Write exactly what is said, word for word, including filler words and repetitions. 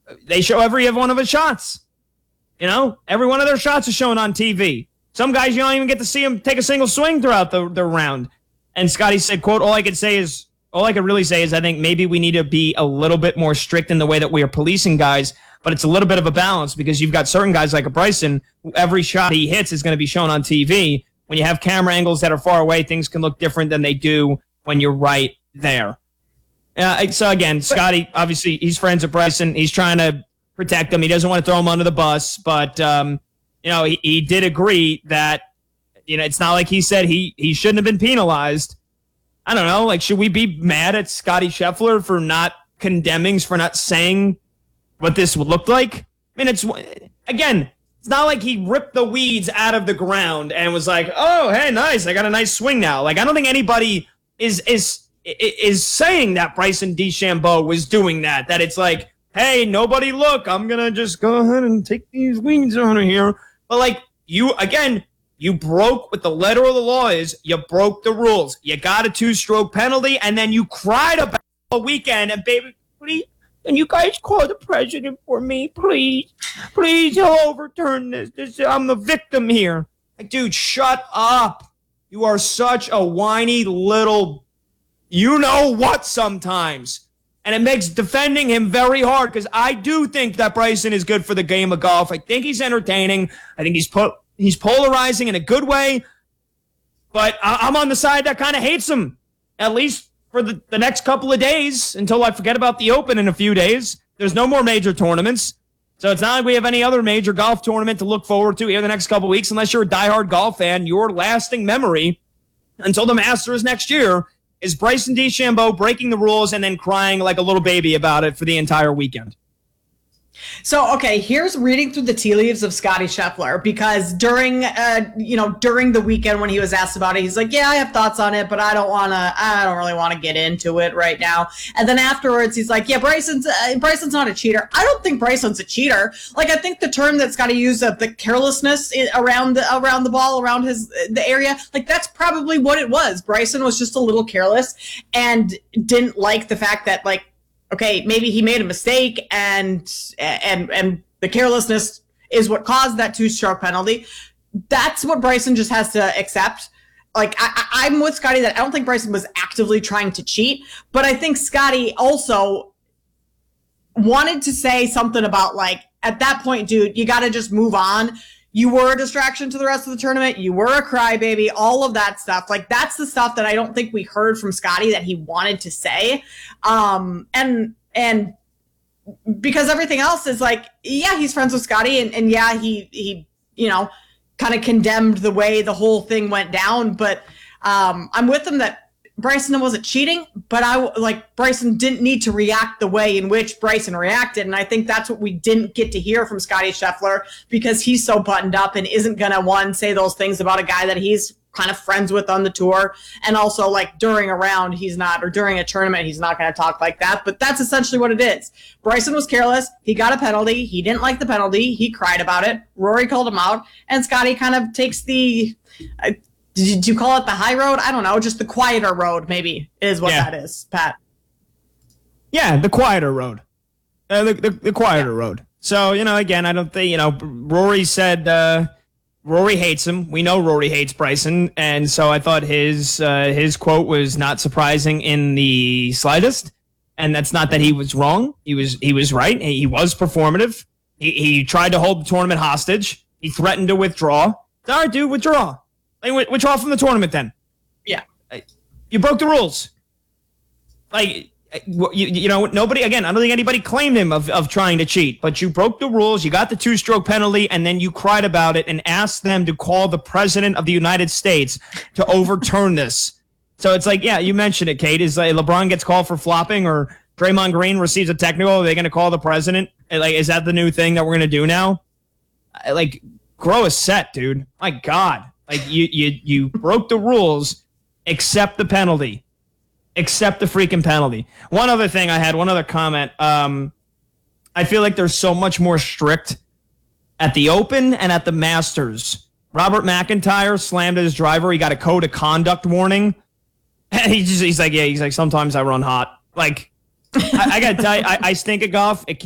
they show every one of his shots. You know, every one of their shots is shown on T V. Some guys, you don't even get to see them take a single swing throughout the, the round. And Scotty said, quote, all I could say is, all I could really say is I think maybe we need to be a little bit more strict in the way that we are policing guys, but it's a little bit of a balance because you've got certain guys like a Bryson who every shot he hits is going to be shown on T V. When you have camera angles that are far away, things can look different than they do when you're right there. Uh, so again, Scotty, obviously, he's friends with Bryson. He's trying to protect him. He doesn't want to throw him under the bus, but um, you know, he, he did agree that, you know, it's not like he said he, he shouldn't have been penalized. I don't know, like, should we be mad at Scotty Scheffler for not condemning, for not saying what this would look like? I mean, it's, again, it's not like he ripped the weeds out of the ground and was like, oh, hey, nice, I got a nice swing now. Like, I don't think anybody is is is saying that Bryson DeChambeau was doing that, that it's like, hey, nobody look, I'm going to just go ahead and take these weeds out of here. But, like, you, again, you broke what the letter of the law is. You broke the rules. You got a two-stroke penalty, and then you cried about a weekend. And, baby, please, can you guys call the president for me, please? Please, he'll overturn this. this I'm the victim here. Like, dude, shut up. You are such a whiny little you-know-what sometimes. And it makes defending him very hard because I do think that Bryson is good for the game of golf. I think he's entertaining. I think he's put he's polarizing in a good way. But I, I'm on the side that kind of hates him, at least for the, the next couple of days until I forget about the Open in a few days. There's no more major tournaments. So it's not like we have any other major golf tournament to look forward to here the next couple of weeks unless you're a diehard golf fan. Your lasting memory until the Masters next year is Bryson DeChambeau breaking the rules and then crying like a little baby about it for the entire weekend. So, okay, here's reading through the tea leaves of Scotty Scheffler, because during, uh, you know, during the weekend when he was asked about it, he's like, yeah, I have thoughts on it, but I don't want to, I don't really want to get into it right now. And then afterwards, he's like, yeah, Bryson's, uh, Bryson's not a cheater. I don't think Bryson's a cheater. Like, I think the term that Scotty used of the carelessness around the, around the ball, around his, the area, like, that's probably what it was. Bryson was just a little careless and didn't like the fact that, like, okay, maybe he made a mistake and and and the carelessness is what caused that two-stroke penalty. That's what Bryson just has to accept. Like, I, I'm with Scotty that I don't think Bryson was actively trying to cheat, but I think Scotty also wanted to say something about, like, at that point, dude, you got to just move on. You were a distraction to the rest of the tournament. You were a crybaby, all of that stuff. Like, that's the stuff that I don't think we heard from Scotty that he wanted to say. Um, and, and because everything else is like, yeah, he's friends with Scotty. And, and yeah, he, he, you know, kind of condemned the way the whole thing went down. But um, I'm with him that Bryson wasn't cheating, but I like Bryson didn't need to react the way in which Bryson reacted. And I think that's what we didn't get to hear from Scotty Scheffler, because he's so buttoned up and isn't going to, one, say those things about a guy that he's kind of friends with on the tour. And also, like, during a round, he's not, or during a tournament, he's not going to talk like that. But that's essentially what it is. Bryson was careless. He got a penalty. He didn't like the penalty. He cried about it. Rory called him out. And Scotty kind of takes the, uh, did you call it the high road? I don't know. Just the quieter road, maybe, is what yeah. that is, Pat. Yeah, the quieter road. Uh, the, the, the quieter yeah. road. So, you know, again, I don't think, you know, Rory said uh, Rory hates him. We know Rory hates Bryson. And so I thought his uh, his quote was not surprising in the slightest. And that's not that he was wrong. He was he was right. He was performative. He, he tried to hold the tournament hostage. He threatened to withdraw. All right, dude, withdraw. Like, withdraw from the tournament then. Yeah. You broke the rules. Like, you, you know, nobody, again, I don't think anybody claimed him of, of trying to cheat, but you broke the rules, you got the two-stroke penalty, and then you cried about it and asked them to call the president of the United States to overturn this. So it's like, yeah, you mentioned it, Kate, is like LeBron gets called for flopping or Draymond Green receives a technical, are they going to call the president? Like, is that the new thing that we're going to do now? Like, grow a set, dude. My God. Like, you, you, you broke the rules, accept the penalty. Accept the freaking penalty. One other thing I had, one other comment. Um, I feel like they're so much more strict at the Open and at the Masters. Robert McIntyre slammed his driver. He got a code of conduct warning. And he just, he's like, yeah, he's like, sometimes I run hot. Like, I, I got to tell you, I, I stink at golf. It